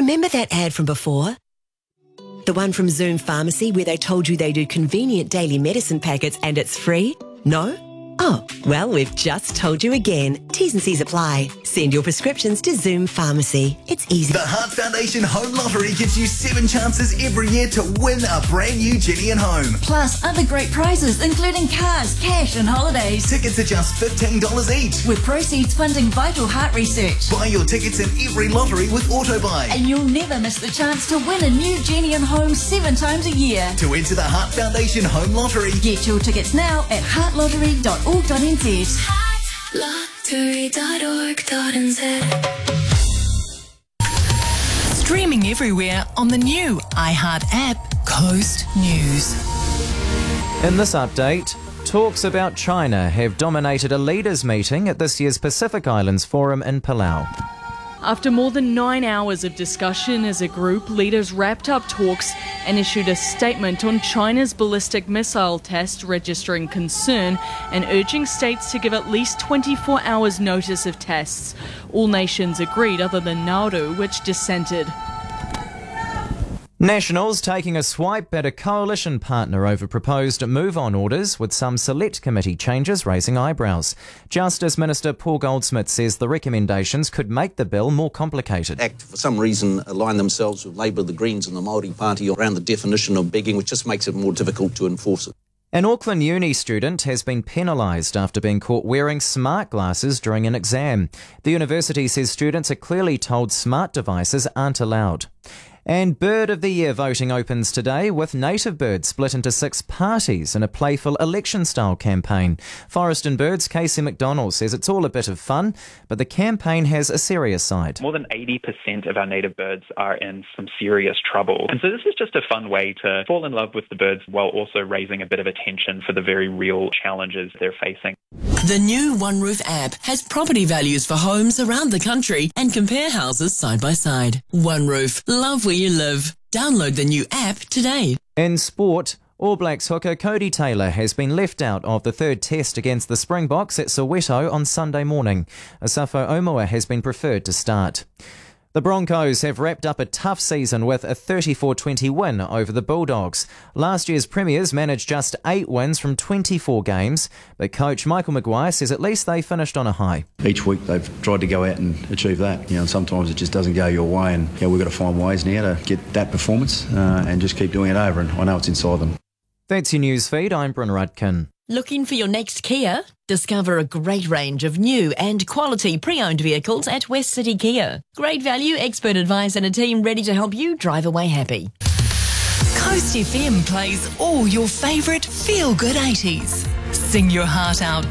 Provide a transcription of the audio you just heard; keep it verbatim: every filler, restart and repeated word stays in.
Remember that ad from before? The one from Zoom Pharmacy where they told you they do convenient daily medicine packets and it's free? No? Oh, well, we've just told you again. T's and C's apply. Send your prescriptions to Zoom Pharmacy. It's easy. The Heart Foundation Home Lottery gives you seven chances every year to win a brand new Jenny and Home. Plus other great prizes, including cars, cash and holidays. Tickets are just fifteen dollars each. With proceeds funding vital heart research. Buy your tickets in every lottery with AutoBuy. And you'll never miss the chance to win a new Jenny and Home seven times a year. To enter the Heart Foundation Home Lottery, get your tickets now at heart lottery dot org dot n z. heart lottery dot org dot n z. Streaming everywhere on the new iHeart app, Coast News. In this update, talks about China have dominated a leaders' meeting at this year's Pacific Islands Forum in Palau. After more than nine hours of discussion as a group, leaders wrapped up talks and issued a statement on China's ballistic missile test, registering concern and urging states to give at least twenty-four hours notice of tests. All nations agreed other than Nauru, which dissented. Nationals taking a swipe at a coalition partner over proposed move-on orders, with some select committee changes raising eyebrows. Justice Minister Paul Goldsmith says the recommendations could make the bill more complicated. Act, for some reason, align themselves with Labour, the Greens and the Māori Party around the definition of begging, which just makes it more difficult to enforce it. An Auckland uni student has been penalised after being caught wearing smart glasses during an exam. The university says students are clearly told smart devices aren't allowed. And Bird of the Year voting opens today, with native birds split into six parties in a playful election-style campaign. Forest and Birds' Casey McDonald says it's all a bit of fun, but the campaign has a serious side. More than eighty percent of our native birds are in some serious trouble. And so this is just a fun way to fall in love with the birds while also raising a bit of attention for the very real challenges they're facing. The new OneRoof app has property values for homes around the country and compare houses side by side. OneRoof, love where you live. Download the new app today. In sport, All Blacks hooker Cody Taylor has been left out of the third test against the Springboks at Soweto on Sunday morning. Asafo Omoa has been preferred to start. The Broncos have wrapped up a tough season with a thirty-four twenty win over the Bulldogs. Last year's premiers managed just eight wins from twenty-four games, but coach Michael Maguire says at least they finished on a high. Each week they've tried to go out and achieve that. You know, sometimes it just doesn't go your way, and you know, we've got to find ways now to get that performance uh, and just keep doing it over, and I know it's inside them. That's your news feed. I'm Bryn Rudkin. Looking for your next Kia? Discover a great range of new and quality pre-owned vehicles at West City Kia. Great value, expert advice and a team ready to help you drive away happy. Coast F M plays all your favourite feel-good eighties. Sing your heart out